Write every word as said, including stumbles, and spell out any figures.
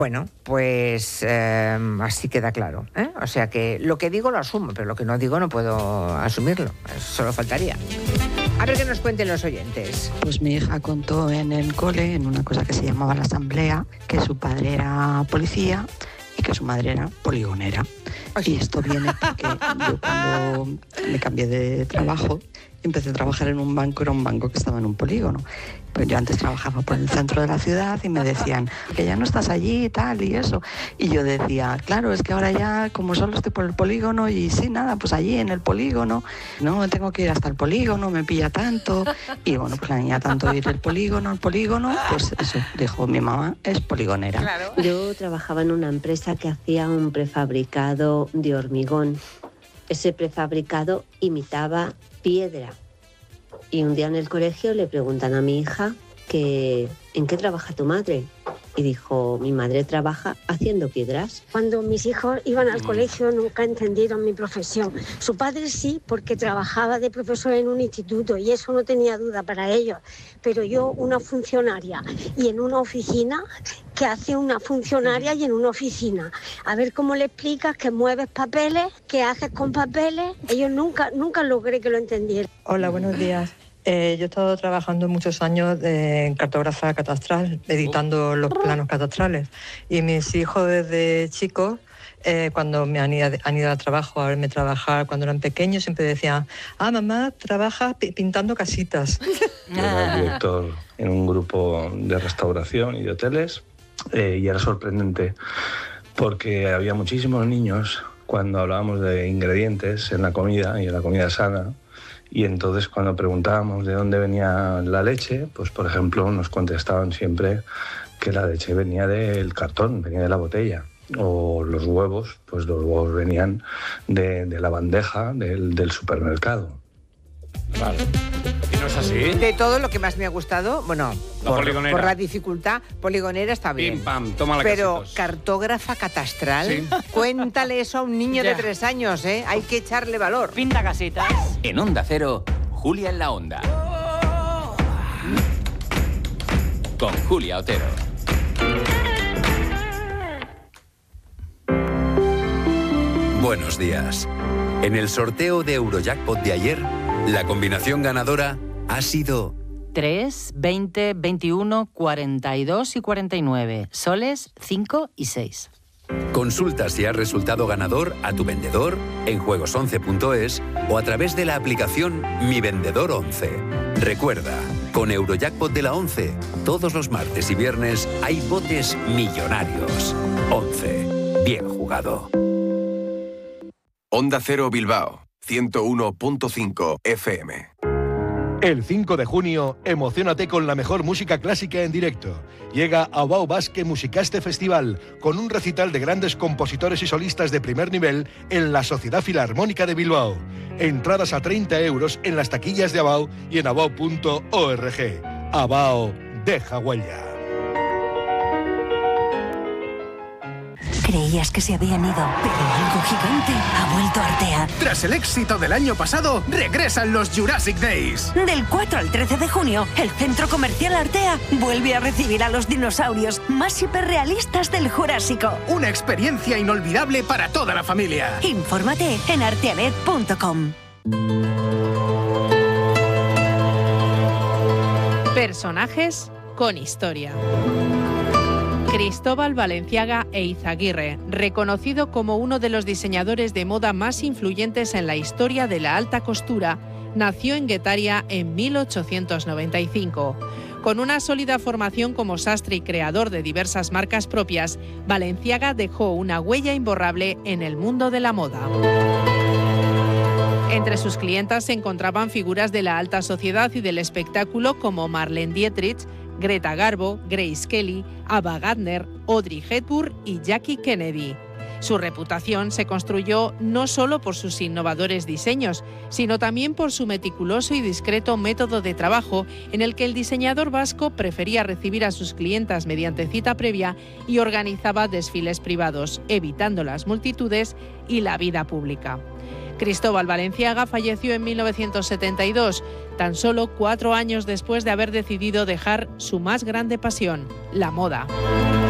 Bueno, pues eh, así queda claro, ¿eh? O sea que lo que digo lo asumo, pero lo que no digo no puedo asumirlo. Solo faltaría. A ver qué nos cuenten los oyentes. Pues mi hija contó en el cole, en una cosa que se llamaba la asamblea, que su padre era policía y que su madre era poligonera. Ay. Y esto viene porque yo cuando me cambié de trabajo, empecé a trabajar en un banco, era un banco que estaba en un polígono. Pues yo antes trabajaba por el centro de la ciudad y me decían que ya no estás allí y tal y eso. Y yo decía, claro, es que ahora ya como solo estoy por el polígono y sí, nada, pues allí en el polígono, no tengo que ir hasta el polígono, me pilla tanto. Y bueno, pues la niña tanto ir del polígono al polígono, pues eso, dijo mi mamá, es poligonera. Claro. Yo trabajaba en una empresa que hacía un prefabricado de hormigón. Ese prefabricado imitaba piedra. Y un día en el colegio le preguntan a mi hija que ¿en qué trabaja tu madre? Y dijo, mi madre trabaja haciendo piedras. Cuando mis hijos iban al colegio nunca entendieron mi profesión. Su padre sí, porque trabajaba de profesor en un instituto y eso no tenía duda para ellos. Pero yo, una funcionaria y en una oficina, ¿qué hace una funcionaria y en una oficina? A ver cómo le explicas que mueves papeles, qué haces con papeles. Ellos nunca, nunca logré que lo entendieran. Hola, buenos días. Eh, yo he estado trabajando muchos años en cartografía catastral, editando los planos catastrales. Y mis hijos desde chicos, eh, cuando me han ido, han ido al trabajo, a verme trabajar, cuando eran pequeños, siempre decían, ah, mamá, trabaja p- pintando casitas. Yo era director en un grupo de restauración y de hoteles, eh, y era sorprendente porque había muchísimos niños cuando hablábamos de ingredientes en la comida y en la comida sana. Y entonces cuando preguntábamos de dónde venía la leche, pues por ejemplo nos contestaban siempre que la leche venía del cartón, venía de la botella. O los huevos, pues los huevos venían de, de la bandeja del, del supermercado. Vale. ¿Y no es así? De todo lo que más me ha gustado, bueno, La por, poligonera. por la dificultad, poligonera está bien. Pim, pam, toma la Pero casitos. cartógrafa catastral, Sí. cuéntale eso a un niño de tres años, ¿eh? Hay que echarle valor. Pinta casitas. En Onda Cero, Julia en la Onda. Con Julia Otero. Buenos días. En el sorteo de Eurojackpot de ayer, la combinación ganadora ha sido tres, veinte, veintiuno, cuarenta y dos y cuarenta y nueve. Soles cinco y seis. Consulta si has resultado ganador a tu vendedor en juegos once punto es o a través de la aplicación Mi Vendedor once. Recuerda, con Eurojackpot de la once, todos los martes y viernes hay botes millonarios. once. Bien jugado. Onda Cero Bilbao, ciento uno punto cinco F M. El cinco de junio, emociónate con la mejor música clásica en directo. Llega Abao Basque Musicaste Festival, con un recital de grandes compositores y solistas de primer nivel en la Sociedad Filarmónica de Bilbao. Entradas a treinta euros en las taquillas de Abao y en abao punto org. Abao, deja huella. Creías que se habían ido, pero algo gigante ha vuelto a Artea. Tras el éxito del año pasado, regresan los Jurassic Days. Del cuatro al trece de junio, el Centro Comercial Artea vuelve a recibir a los dinosaurios más hiperrealistas del Jurásico. Una experiencia inolvidable para toda la familia. Infórmate en arteanet punto com. Personajes con historia. Cristóbal Balenciaga Eizaguirre, reconocido como uno de los diseñadores de moda más influyentes en la historia de la alta costura, nació en Guetaria en mil ochocientos noventa y cinco. Con una sólida formación como sastre y creador de diversas marcas propias, Balenciaga dejó una huella imborrable en el mundo de la moda. Entre sus clientas se encontraban figuras de la alta sociedad y del espectáculo como Marlene Dietrich, Greta Garbo, Grace Kelly, Ava Gardner, Audrey Hepburn y Jackie Kennedy. Su reputación se construyó no solo por sus innovadores diseños, sino también por su meticuloso y discreto método de trabajo, en el que el diseñador vasco prefería recibir a sus clientas mediante cita previa y organizaba desfiles privados, evitando las multitudes y la vida pública. Cristóbal Balenciaga falleció en mil novecientos setenta y dos, tan solo cuatro años después de haber decidido dejar su más grande pasión, la moda.